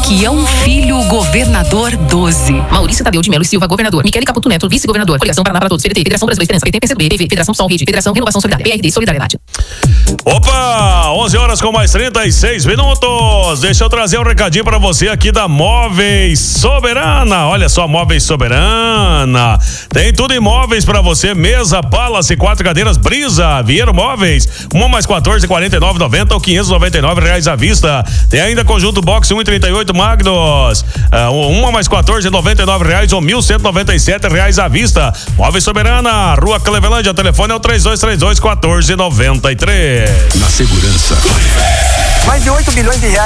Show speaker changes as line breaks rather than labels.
Requião Filho, governador 12.
Maurício Tadeu de Melo e Silva, governador. Michele Caputo Neto, vice-governador. Coligação Paraná para Todos, PDT, Federação Brasileira de Esperança, PT, PCB, PV, Federação Sol, Rede, Federação Renovação Solidária, PRD, Solidariedade.
Opa, 11 horas com mais 36 minutos. Deixa eu trazer um recadinho pra você aqui da Móveis Soberana. Olha só, Móveis Soberana. Tem tudo em móveis pra você. Mesa, Palace, 4 cadeiras, Brisa, Vieiro Móveis. Uma mais 14, 49,90 ou R$599 à vista. Tem ainda conjunto box 1,38 Magnus. Uma mais 14, R$99 ou R$1.197 à vista. Móveis Soberana, Rua Clevelândia. O telefone é o 3232-1493.
Na segurança.
Mais de 8 bilhões de reais.